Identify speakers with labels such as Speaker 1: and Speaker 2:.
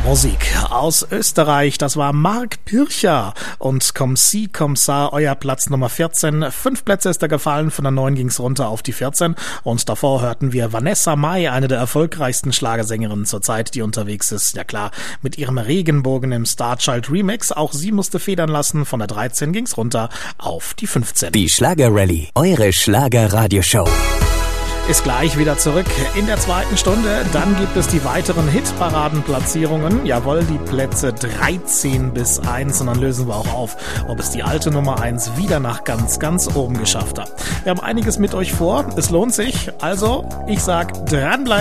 Speaker 1: Musik aus Österreich, das war Mark Pircher und Comme si, comme ça, euer Platz Nummer 14. 5 Plätze ist er gefallen, von der 9 ging's runter auf die 14 und davor hörten wir Vanessa Mai, eine der erfolgreichsten Schlagersängerinnen zurzeit, die unterwegs ist, ja klar, mit ihrem Regenbogen im Starchild Remix, auch sie musste federn lassen, von der 13 ging's runter auf die 15.
Speaker 2: Die Schlager-Rallye, eure Schlager-Radioshow.
Speaker 1: Ist gleich wieder zurück in der zweiten Stunde. Dann gibt es die weiteren Hitparadenplatzierungen. Jawohl, die Plätze 13 bis 1. Und dann lösen wir auch auf, ob es die alte Nummer 1 wieder nach ganz, ganz oben geschafft hat. Wir haben einiges mit euch vor. Es lohnt sich. Also, ich sag, dranbleiben.